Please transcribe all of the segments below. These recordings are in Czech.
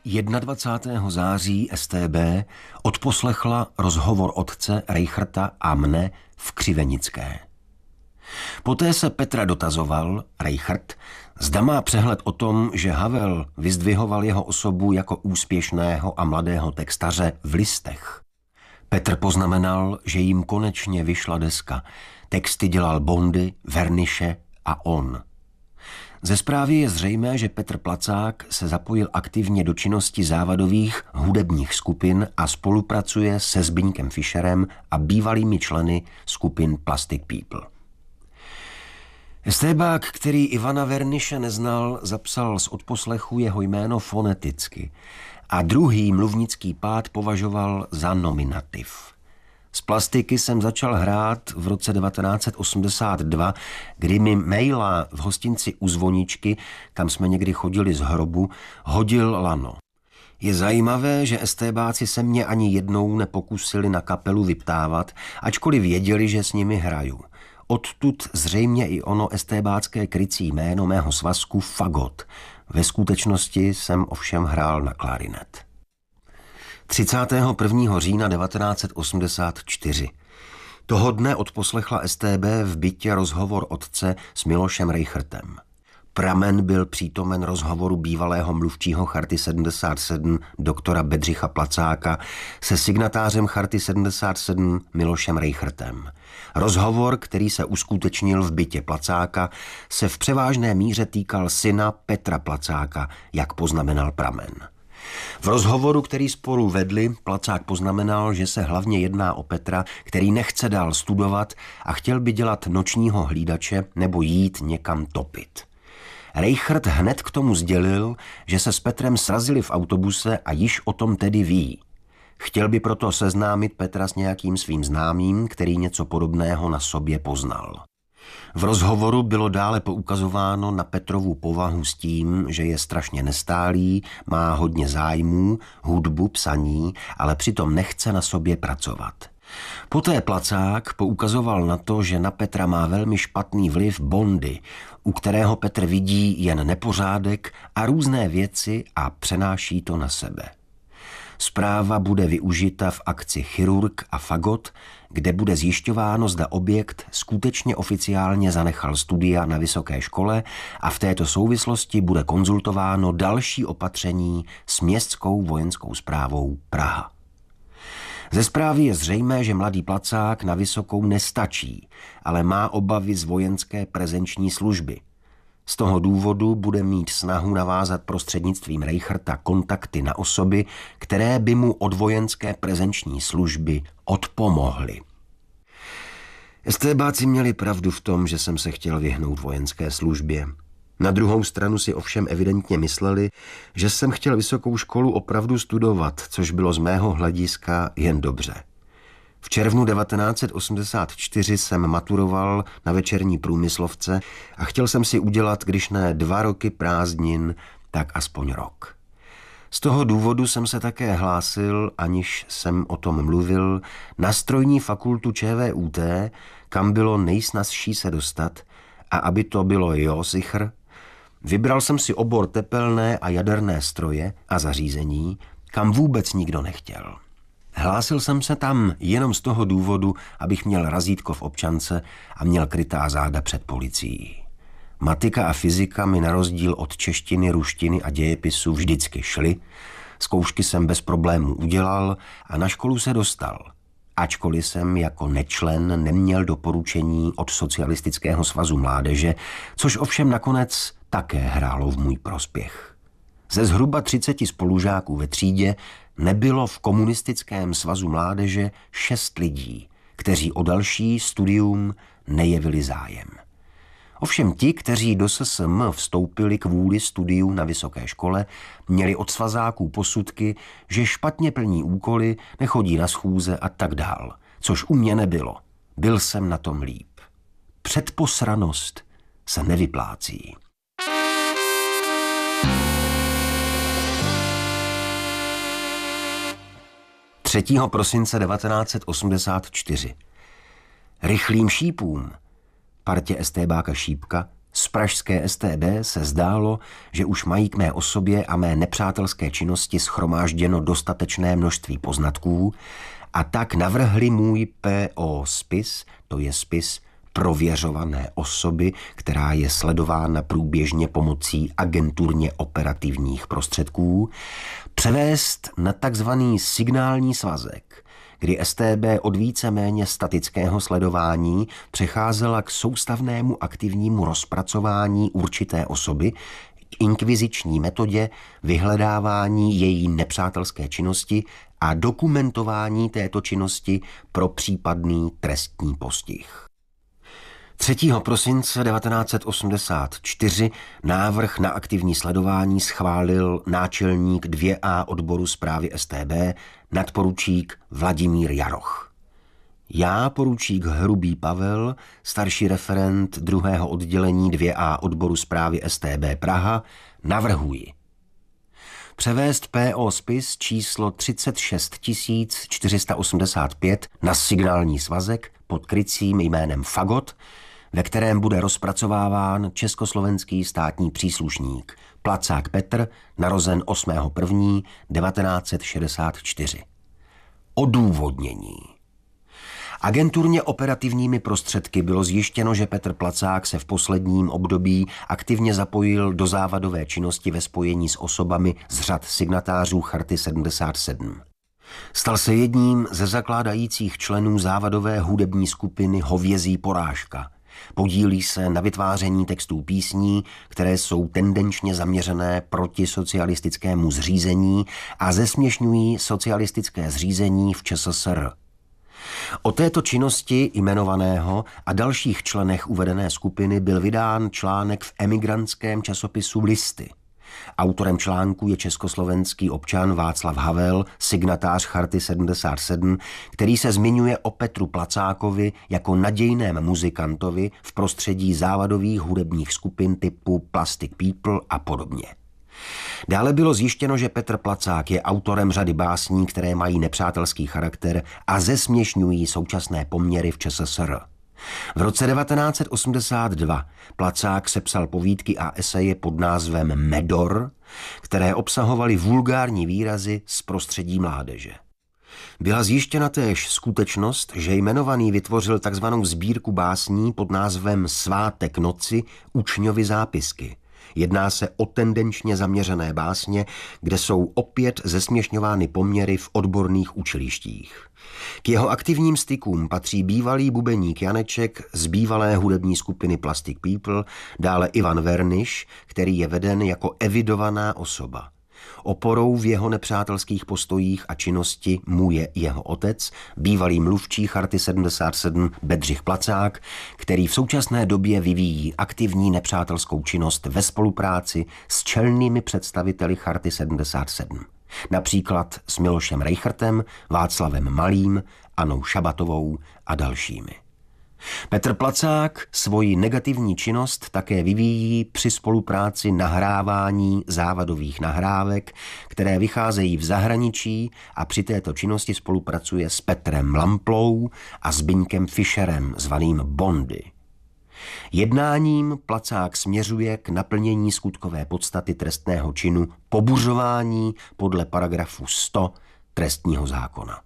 21. září StB odposlechla rozhovor otce Rejchrta a mne v Křivenické. Poté se Petra dotazoval, Rejchrt, zda má přehled o tom, že Havel vyzdvihoval jeho osobu jako úspěšného a mladého textaře v Listech. Petr poznamenal, že jim konečně vyšla deska. Texty dělal Bondy, Verniše a on. Ze zprávy je zřejmé, že Petr Placák se zapojil aktivně do činnosti závadových hudebních skupin a spolupracuje se Zbyňkem Fischerem a bývalými členy skupin Plastic People. Estébák, který Ivana Verniše neznal, zapsal z odposlechu jeho jméno foneticky a druhý mluvnický pád považoval za nominativ. Z plastiky jsem začal hrát v roce 1982, kdy mi Mejla v hostinci u Zvoničky, kam jsme někdy chodili z Hrobu, hodil lano. Je zajímavé, že estébáci se mě ani jednou nepokusili na kapelu vyptávat, ačkoliv věděli, že s nimi hraju. Odtud zřejmě i ono estébácké krycí jméno mého svazku Fagot. Ve skutečnosti jsem ovšem hrál na klarinet. 31. října 1984. Toho dne odposlechla StB v bytě rozhovor otce s Milošem Rejchrtem. Pramen byl přítomen rozhovoru bývalého mluvčího Charty 77 doktora Bedřicha Placáka se signatářem Charty 77 Milošem Rejchrtem. Rozhovor, který se uskutečnil v bytě Placáka, se v převážné míře týkal syna Petra Placáka, jak poznamenal Pramen. V rozhovoru, který spolu vedli, Placák poznamenal, že se hlavně jedná o Petra, který nechce dál studovat a chtěl by dělat nočního hlídače nebo jít někam topit. Rejchrt hned k tomu sdělil, že se s Petrem srazili v autobuse a již o tom tedy ví. Chtěl by proto seznámit Petra s nějakým svým známým, který něco podobného na sobě poznal. V rozhovoru bylo dále poukazováno na Petrovu povahu s tím, že je strašně nestálý, má hodně zájmů, hudbu, psaní, ale přitom nechce na sobě pracovat. Poté Placák poukazoval na to, že na Petra má velmi špatný vliv Bondy, u kterého Petr vidí jen nepořádek a různé věci a přenáší to na sebe. Zpráva bude využita v akci Chirurg a Fagot, kde bude zjišťováno, zda objekt skutečně oficiálně zanechal studia na vysoké škole a v této souvislosti bude konzultováno další opatření s Městskou vojenskou správou Praha. Ze zprávy je zřejmé, že mladý Placák na vysokou nestačí, ale má obavy z vojenské prezenční služby. Z toho důvodu bude mít snahu navázat prostřednictvím Rejchrta kontakty na osoby, které by mu od vojenské prezenční služby odpomohly. Estébáci měli pravdu v tom, že jsem se chtěl vyhnout vojenské službě. Na druhou stranu si ovšem evidentně mysleli, že jsem chtěl vysokou školu opravdu studovat, což bylo z mého hlediska jen dobře. V červnu 1984 jsem maturoval na večerní průmyslovce a chtěl jsem si udělat, když ne 2 roky prázdnin, tak aspoň rok. Z toho důvodu jsem se také hlásil, aniž jsem o tom mluvil, na strojní fakultu ČVUT, kam bylo nejsnazší se dostat, a aby to bylo sicher, vybral jsem si obor tepelné a jaderné stroje a zařízení, kam vůbec nikdo nechtěl. Hlásil jsem se tam jenom z toho důvodu, abych měl razítko v občance a měl krytá záda před policií. Matika a fyzika mi na rozdíl od češtiny, ruštiny a dějepisu vždycky šly, zkoušky jsem bez problémů udělal a na školu se dostal. Ačkoliv jsem jako nečlen neměl doporučení od Socialistického svazu mládeže, což ovšem nakonec také hrálo v můj prospěch. Ze zhruba 30 spolužáků ve třídě nebylo v Komunistickém svazu mládeže 6 lidí, kteří o další studium nejevili zájem. Ovšem ti, kteří do SSM vstoupili kvůli studiu na vysoké škole, měli od svazáků posudky, že špatně plní úkoly, nechodí na schůze a tak dál, což u mě nebylo. Byl jsem na tom líp. Předposranost se nevyplácí. Třetího prosince 1984. Rychlým šípům, partě estébáka Šípka, Z pražské StB se zdálo, že už mají k mé osobě a mé nepřátelské činnosti shromážděno dostatečné množství poznatků a tak navrhli můj PO spis, to je spis prověřované osoby, která je sledována průběžně pomocí agenturně operativních prostředků, převést na takzvaný signální svazek, kdy StB od víceméně statického sledování přecházela k soustavnému aktivnímu rozpracování určité osoby, k inkviziční metodě vyhledávání její nepřátelské činnosti a dokumentování této činnosti pro případný trestní postih. 3. prosince 1984 návrh na aktivní sledování schválil náčelník 2A odboru správy StB nadporučík Vladimír Jaroch. Já, poručík Hrubý Pavel, starší referent 2. oddělení 2A odboru správy StB Praha, navrhuji převést PO spis číslo 36 485 na signální svazek pod krycím jménem Fagot, ve kterém bude rozpracováván československý státní příslušník Placák Petr, narozen 8. 1. 1964. Odůvodnění. Agenturně operativními prostředky bylo zjištěno, že Petr Placák se v posledním období aktivně zapojil do závadové činnosti ve spojení s osobami z řad signatářů Charty 77. Stal se jedním ze zakládajících členů závadové hudební skupiny Hovězí porážka. Podílí se na vytváření textů písní, které jsou tendenčně zaměřené proti socialistickému zřízení a zesměšňují socialistické zřízení v ČSSR. O této činnosti jmenovaného a dalších členech uvedené skupiny byl vydán článek v emigrantském časopisu Listy. Autorem článku je československý občan Václav Havel, signatář Charty 77, který se zmiňuje o Petru Placákovi jako nadějném muzikantovi v prostředí závadových hudebních skupin typu Plastic People a podobně. Dále bylo zjištěno, že Petr Placák je autorem řady básní, které mají nepřátelský charakter a zesměšňují současné poměry v ČSSR. V roce 1982 Placák sepsal povídky a eseje pod názvem Medor, které obsahovaly vulgární výrazy z prostředí mládeže. Byla zjištěna též skutečnost, že jmenovaný vytvořil takzvanou sbírku básní pod názvem Svátek noci učňovy zápisky. Jedná se o tendenčně zaměřené básně, kde jsou opět zesměšňovány poměry v odborných učilištích. K jeho aktivním stykům patří bývalý bubeník Janeček z bývalé hudební skupiny Plastic People, dále Ivan Verniš, který je veden jako evidovaná osoba. Oporou v jeho nepřátelských postojích a činnosti mu je jeho otec, bývalý mluvčí Charty 77 Bedřich Placák, který v současné době vyvíjí aktivní nepřátelskou činnost ve spolupráci s čelnými představiteli Charty 77. Například s Milošem Rejchrtem, Václavem Malým, Annou Šabatovou a dalšími. Petr Placák svoji negativní činnost také vyvíjí při spolupráci nahrávání závadových nahrávek, které vycházejí v zahraničí, a při této činnosti spolupracuje s Petrem Lamplou a Zbyňkem Fischerem, zvaným Bondy. Jednáním Placák směřuje k naplnění skutkové podstaty trestného činu pobuřování podle paragrafu 100 trestního zákona.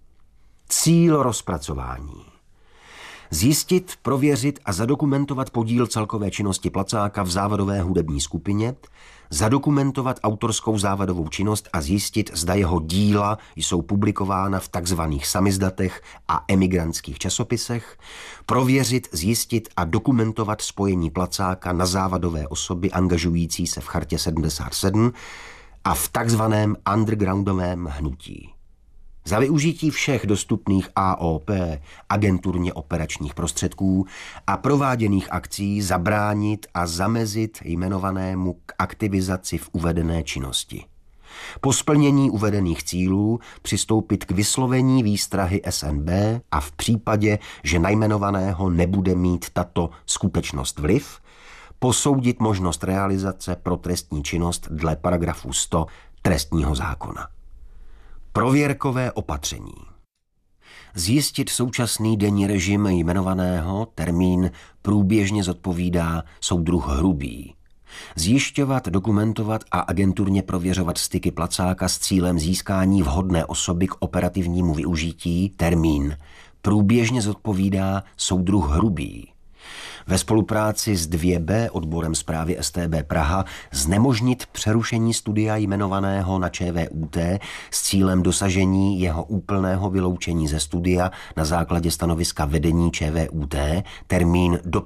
Cíl rozpracování. Zjistit, prověřit a zadokumentovat podíl celkové činnosti Placáka v závadové hudební skupině, zadokumentovat autorskou závadovou činnost a zjistit, zda jeho díla jsou publikována v takzvaných samizdatech a emigrantských časopisech, prověřit, zjistit a dokumentovat spojení Placáka na závadové osoby angažující se v Chartě 77 a v takzvaném undergroundovém hnutí. Za využití všech dostupných AOP, agenturně operačních prostředků a prováděných akcí zabránit a zamezit jmenovanému k aktivizaci v uvedené činnosti. Po splnění uvedených cílů přistoupit k vyslovení výstrahy SNB a v případě, že na jmenovaného nebude mít tato skutečnost vliv, posoudit možnost realizace pro trestní činnost dle paragrafu 100 trestního zákona. Prověrkové opatření. Zjistit současný denní režim jmenovaného, termín průběžně zodpovídá soudruh Hrubý. Zjišťovat, dokumentovat a agenturně prověřovat styky Placáka s cílem získání vhodné osoby k operativnímu využití, termín průběžně zodpovídá soudruh Hrubý. Ve spolupráci s 2B odborem zprávy StB Praha znemožnit přerušení studia jmenovaného na ČVUT s cílem dosažení jeho úplného vyloučení ze studia na základě stanoviska vedení ČVUT, termín do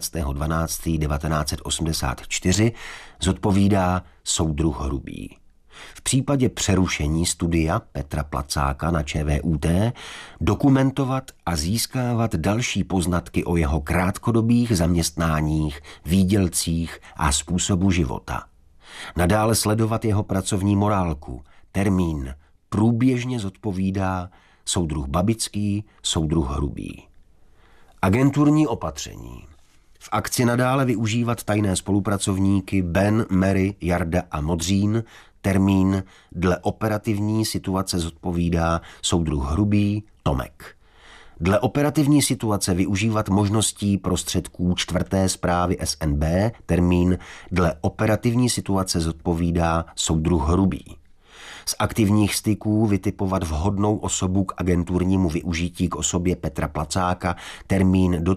15.12.1984, zodpovídá soudruh Hrubý. V případě přerušení studia Petra Placáka na ČVUT dokumentovat a získávat další poznatky o jeho krátkodobých zaměstnáních, výdělcích a způsobu života. Nadále sledovat jeho pracovní morálku. Termín průběžně zodpovídá soudruh Babický, soudruh Hrubý. Agenturní opatření. V akci nadále využívat tajné spolupracovníky Ben, Mary, Jarda a Modřín, termín dle operativní situace zodpovídá soudruh Hrubý, Tomek. Dle operativní situace využívat možností prostředků 4. zprávy SNB, termín dle operativní situace zodpovídá soudruh Hrubý. Z aktivních styků vytipovat vhodnou osobu k agenturnímu využití k osobě Petra Placáka, termín do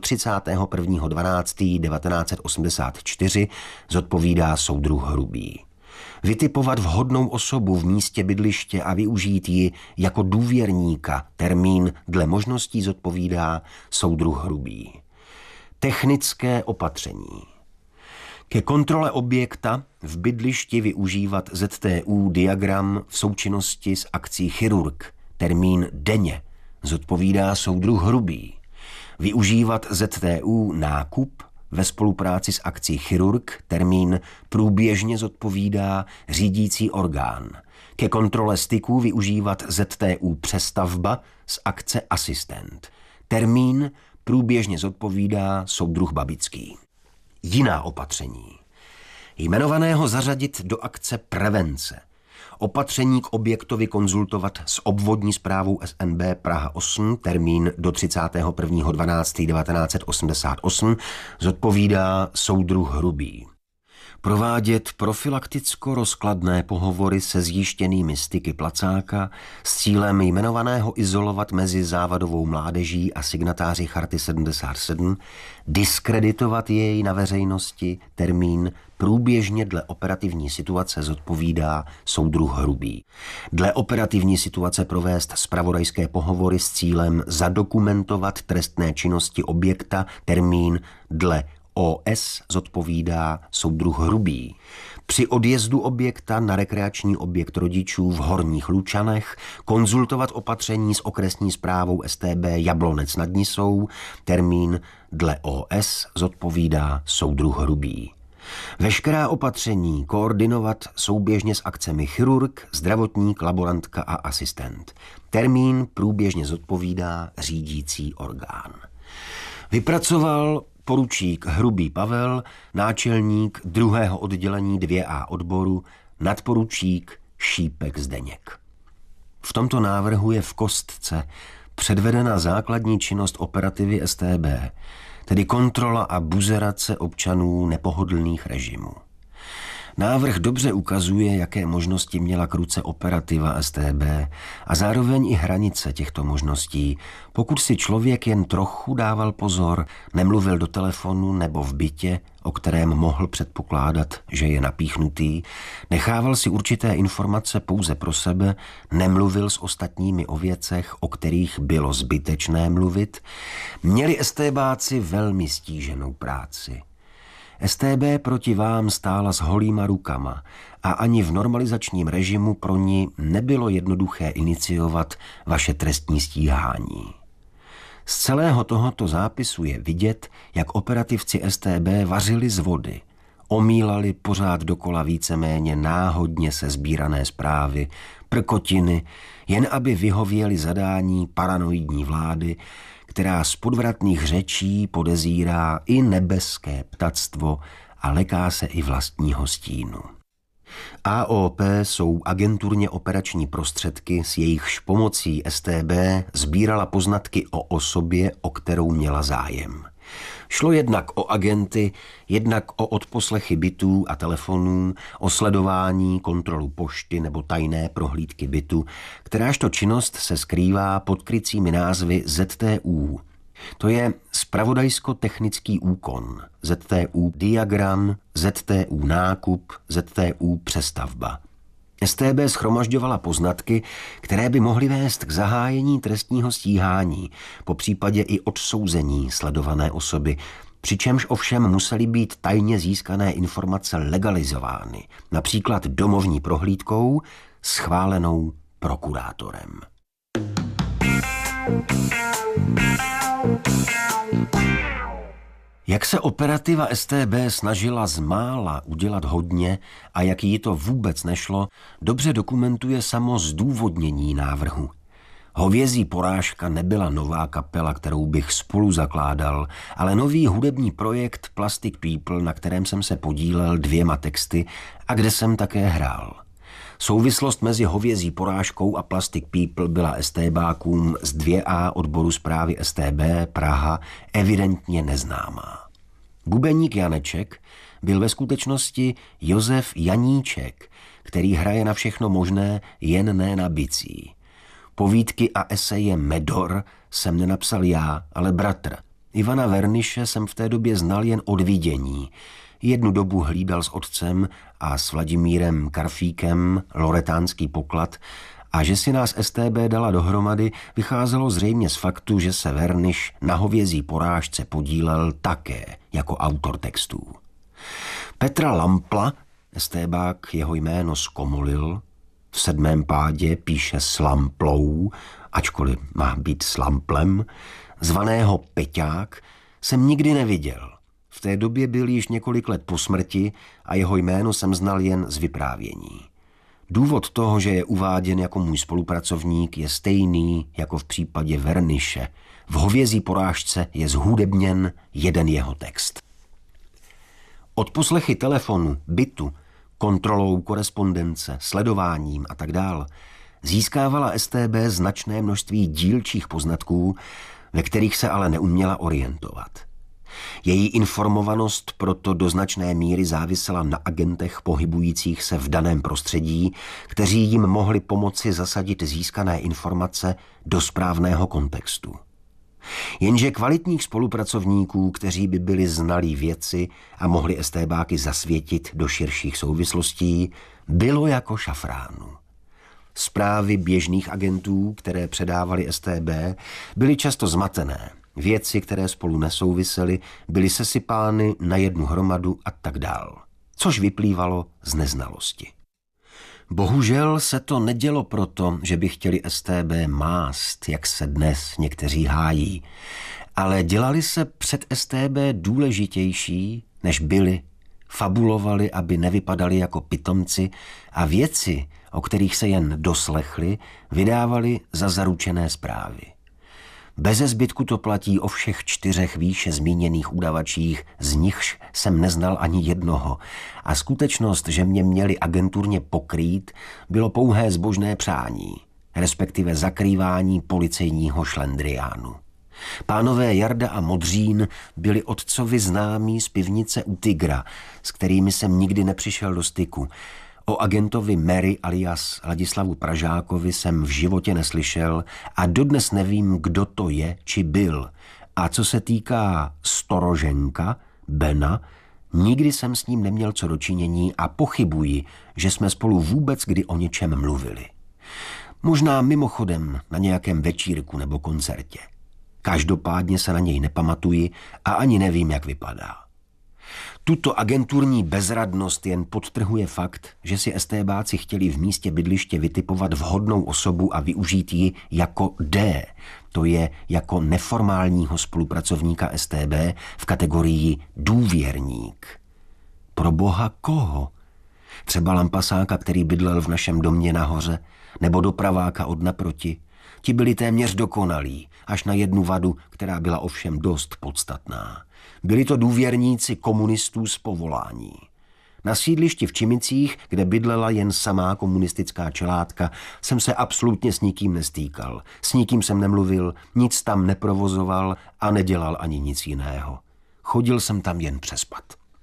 31.12.1984 zodpovídá soudruh Hrubý. Vytipovat vhodnou osobu v místě bydliště a využít ji jako důvěrníka, termín dle možností zodpovídá soudruh Hrubý. Technické opatření. Ke kontrole objekta v bydlišti využívat ZTU diagram v součinnosti s akcí Chirurg, termín denně, zodpovídá soudruh Hrubý. Využívat ZTU nákup ve spolupráci s akcí Chirurg, termín průběžně zodpovídá řídící orgán. Ke kontrole styků využívat ZTU přestavba z akce Asistent. Termín průběžně zodpovídá soudruh Babický. Jiná opatření. Jmenovaného zařadit do akce prevence. Opatření k objektovi konzultovat s obvodní správou SNB Praha 8, termín do 31.12.1988, zodpovídá soudruh Hrubý. Provádět profilakticko-rozkladné pohovory se zjištěnými styky Placáka s cílem jmenovaného izolovat mezi závadovou mládeží a signatáři Charty 77, diskreditovat jej na veřejnosti, termín průběžně dle operativní situace zodpovídá soudruh Hrubý. Dle operativní situace provést zpravodajské pohovory s cílem zadokumentovat trestné činnosti objekta, termín dle OS zodpovídá soudruh Hrubý. Při odjezdu objekta na rekreační objekt rodičů v Horních Lučanech konzultovat opatření s okresní správou STB Jablonec nad Nisou, termín dle OS zodpovídá soudruh Hrubý. Veškerá opatření koordinovat souběžně s akcemi Chirurg, zdravotník, laborantka a asistent. Termín průběžně zodpovídá řídící orgán. Vypracoval poručík Hrubý Pavel, náčelník 2. oddělení 2A odboru, nadporučík Šípek Zdeněk. V tomto návrhu je v kostce předvedena základní činnost operativy StB, tedy kontrola a buzerace občanů nepohodlných režimů. Návrh dobře ukazuje, jaké možnosti měla k ruce operativa StB a zároveň i hranice těchto možností, pokud si člověk jen trochu dával pozor, nemluvil do telefonu nebo v bytě, o kterém mohl předpokládat, že je napíchnutý, nechával si určité informace pouze pro sebe, nemluvil s ostatními o věcech, o kterých bylo zbytečné mluvit, měli StBáci velmi stíženou práci. StB proti vám stála s holýma rukama a ani v normalizačním režimu pro ní nebylo jednoduché iniciovat vaše trestní stíhání. Z celého tohoto zápisu je vidět, jak operativci StB vařili z vody, omílali pořád dokola víceméně náhodně se sbírané zprávy, prkotiny, jen aby vyhověli zadání paranoidní vlády, která z podvratných řečí podezírá i nebeské ptactvo a leká se i vlastního stínu. AOP jsou agenturně operační prostředky, s jejichž pomocí StB sbírala poznatky o osobě, o kterou měla zájem. Šlo jednak o agenty, jednak o odposlechy bytů a telefonů, o sledování, kontrolu pošty nebo tajné prohlídky bytu, kterážto činnost se skrývá pod krycími názvy ZTU. To je zpravodajsko-technický úkon, ZTU diagram, ZTU nákup, ZTU přestavba. StB shromažďovala poznatky, které by mohly vést k zahájení trestního stíhání, popřípadě i odsouzení sledované osoby, přičemž ovšem musely být tajně získané informace legalizovány, například domovní prohlídkou, schválenou prokurátorem. Jak se operativa StB snažila z mála udělat hodně a jak jí to vůbec nešlo, dobře dokumentuje samo zdůvodnění návrhu. Hovězí porážka nebyla nová kapela, kterou bych spolu zakládal, ale nový hudební projekt Plastic People, na kterém jsem se podílel 2 texty a kde jsem také hrál. Souvislost mezi Hovězí porážkou a Plastic People byla StBákům z 2A odboru zprávy StB Praha evidentně neznámá. Bubeník Janeček byl ve skutečnosti Josef Janíček, který hraje na všechno možné, jen ne na bicí. Povídky a eseje Medor jsem nenapsal já, ale bratr. Ivana Verniše jsem v té době znal jen od vidění. Jednu dobu hlídal s otcem a s Vladimírem Karfíkem Loretánský poklad a že si nás StB dala dohromady, vycházelo zřejmě z faktu, že se Verniš na Hovězí porážce podílel také jako autor textů. Petra Lampla, StBák jeho jméno zkomolil, v 7. pádě píše s Lamplou, ačkoliv má být s Lamplem, zvaného Peťák, jsem nikdy neviděl. V té době byl již několik let po smrti a jeho jméno jsem znal jen z vyprávění. Důvod toho, že je uváděn jako můj spolupracovník, je stejný jako v případě Verniše. V Hovězí porážce je zhudebněn jeden jeho text. Odposlechy telefonu, bytu, kontrolou korespondence, sledováním a tak dál získávala StB značné množství dílčích poznatků, ve kterých se ale neuměla orientovat. Její informovanost proto do značné míry závisela na agentech pohybujících se v daném prostředí, kteří jim mohli pomoci zasadit získané informace do správného kontextu. Jenže kvalitních spolupracovníků, kteří by byli znalí věci a mohli StBáky zasvětit do širších souvislostí, bylo jako šafránu. Zprávy běžných agentů, které předávali StB, byly často zmatené. Věci, které spolu nesouvisely, byly sesypány na jednu hromadu a tak dál, což vyplývalo z neznalosti. Bohužel se to nedělo proto, že by chtěli StB mást, jak se dnes někteří hájí, ale dělali se před StB důležitější, než byli, fabulovali, aby nevypadali jako pitomci a věci, o kterých se jen doslechli, vydávali za zaručené zprávy. Beze zbytku to platí o všech 4 výše zmíněných udavačích, z nichž jsem neznal ani jednoho a skutečnost, že mě měli agenturně pokrýt, bylo pouhé zbožné přání, respektive zakrývání policejního šlendriánu. Pánové Jarda a Modřín byli otcovi známí z pivnice u Tygra, s kterými jsem nikdy nepřišel do styku. O agentovi Mary alias Ladislavu Pražákovi jsem v životě neslyšel a dodnes nevím, kdo to je či byl. A co se týká Storoženka, Bena, nikdy jsem s ním neměl co dočinění a pochybuji, že jsme spolu vůbec kdy o něčem mluvili. Možná mimochodem na nějakém večírku nebo koncertě. Každopádně se na něj nepamatuji a ani nevím, jak vypadá. Tuto agenturní bezradnost jen podtrhuje fakt, že si StBáci chtěli v místě bydliště vytipovat vhodnou osobu a využít ji jako D, to je jako neformálního spolupracovníka StB v kategorii důvěrník. Pro boha koho? Třeba lampasáka, který bydlel v našem domě nahoře, nebo dopraváka od naproti. Ti byli téměř dokonalí, až na jednu vadu, která byla ovšem dost podstatná. Byli to důvěrníci komunistů z povolání. Na sídlišti v Čimicích, kde bydlela jen samá komunistická čelátka, jsem se absolutně s nikým nestýkal. S nikým jsem nemluvil, nic tam neprovozoval a nedělal ani nic jiného. Chodil jsem tam jen přespat.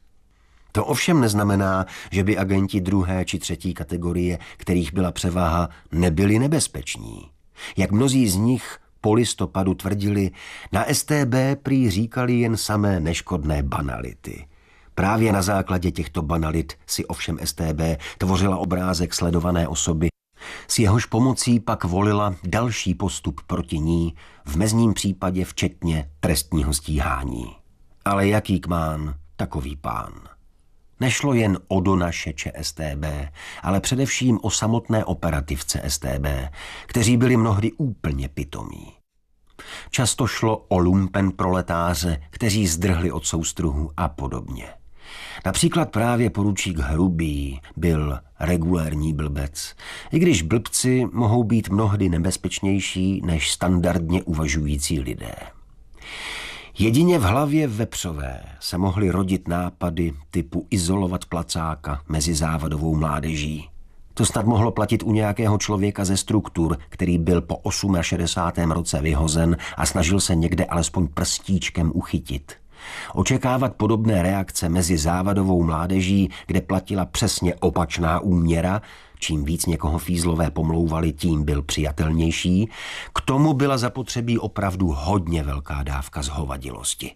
To ovšem neznamená, že by agenti 2. či 3. kategorie, kterých byla převaha, nebyli nebezpeční. Jak mnozí z nich po listopadu tvrdili, na StB prý říkali jen samé neškodné banality. Právě na základě těchto banalit si ovšem StB tvořila obrázek sledované osoby, s jehož pomocí pak volila další postup proti ní, v mezním případě včetně trestního stíhání. Ale jaký kmán, takový pán. Nešlo jen o donašeče StB, ale především o samotné operativce StB, kteří byli mnohdy úplně pitomí. Často šlo o lumpen proletáře, kteří zdrhli od soustruhu a podobně. Například právě poručík Hrubý byl regulérní blbec, i když blbci mohou být mnohdy nebezpečnější než standardně uvažující lidé. Jedině v hlavě vepřové se mohly rodit nápady typu izolovat placáka mezi závadovou mládeží. To snad mohlo platit u nějakého člověka ze struktur, který byl po 68. roce vyhozen a snažil se někde alespoň prstíčkem uchytit. Očekávat podobné reakce mezi závadovou mládeží, kde platila přesně opačná úměra, čím víc někoho fízlové pomlouvali, tím byl přijatelnější, k tomu byla zapotřebí opravdu hodně velká dávka zhovadilosti.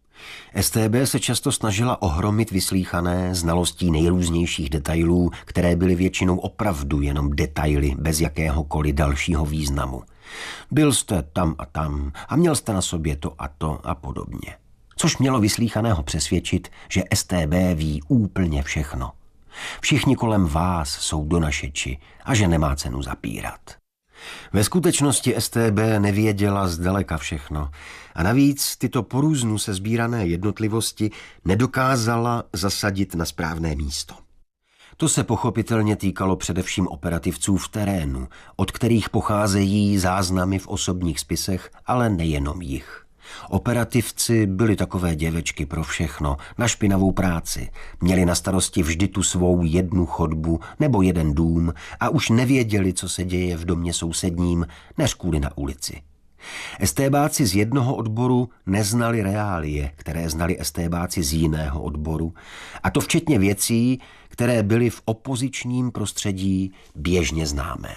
StB se často snažila ohromit vyslýchané znalostí nejrůznějších detailů, které byly většinou opravdu jenom detaily bez jakéhokoliv dalšího významu. Byl jste tam a měl jste na sobě to a podobně. Což mělo vyslýchaného přesvědčit, že StB ví úplně všechno. Všichni kolem vás jsou donašeči a že nemá cenu zapírat. Ve skutečnosti StB nevěděla zdaleka všechno a navíc tyto porůznu se sbírané jednotlivosti nedokázala zasadit na správné místo. To se pochopitelně týkalo především operativců v terénu, od kterých pocházejí záznamy v osobních spisech, ale nejenom jich. Operativci byli takové děvečky pro všechno, na špinavou práci. Měli na starosti vždy tu svou jednu chodbu nebo jeden dům a už nevěděli, co se děje v domě sousedním, než kvůli na ulici. StBáci z jednoho odboru neznali reálie, které znali StBáci z jiného odboru, a to včetně věcí, které byly v opozičním prostředí běžně známé.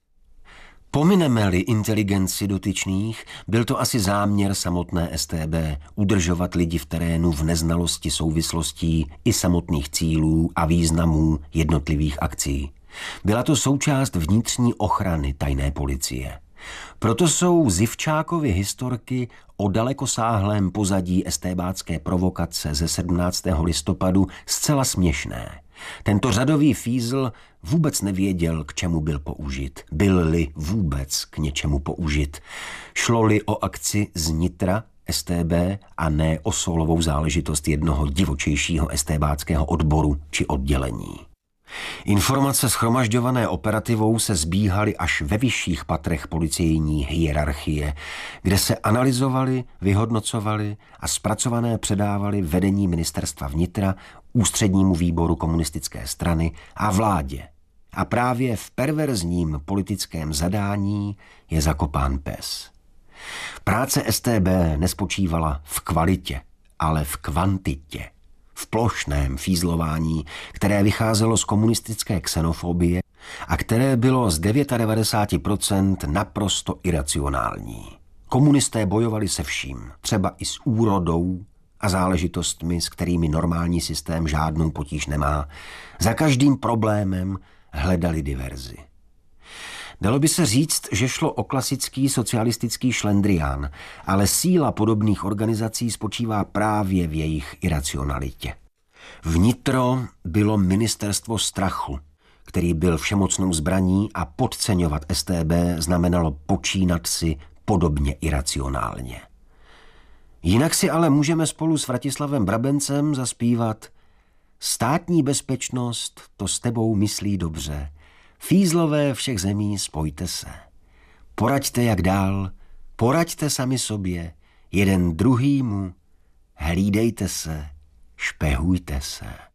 Pomineme-li inteligenci dotyčných, byl to asi záměr samotné StB udržovat lidi v terénu v neznalosti souvislostí i samotných cílů a významů jednotlivých akcí. Byla to součást vnitřní ochrany tajné policie. Proto jsou Zivčákovy historky o dalekosáhlém pozadí StBácké provokace ze 17. listopadu zcela směšné. Tento řadový fízl vůbec nevěděl, k čemu byl použit. Byl-li vůbec k něčemu použit. Šlo-li o akci z nitra StB a ne o solovou záležitost jednoho divočejšího StBáckého odboru či oddělení. Informace shromažďované operativou se sbíhaly až ve vyšších patrech policejní hierarchie, kde se analyzovaly, vyhodnocovaly a zpracované předávaly vedení ministerstva vnitra, ústřednímu výboru komunistické strany a vládě. A právě v perverzním politickém zadání je zakopán pes. Práce StB nespočívala v kvalitě, ale v kvantitě. V plošném fízlování, které vycházelo z komunistické xenofobie a které bylo z 99% naprosto iracionální. Komunisté bojovali se vším, třeba i s úrodou a záležitostmi, s kterými normální systém žádnou potíž nemá. Za každým problémem hledali diverzi. Dalo by se říct, že šlo o klasický socialistický šlendrián, ale síla podobných organizací spočívá právě v jejich iracionalitě. Vnitro bylo ministerstvo strachu, který byl všemocnou zbraní a podceňovat StB znamenalo počínat si podobně iracionálně. Jinak si ale můžeme spolu s Vratislavem Brabencem zaspívat: Státní bezpečnost to s tebou myslí dobře, fízlové všech zemí spojte se. Poraďte jak dál, poraďte sami sobě, jeden druhýmu, hlídejte se, špehujte se.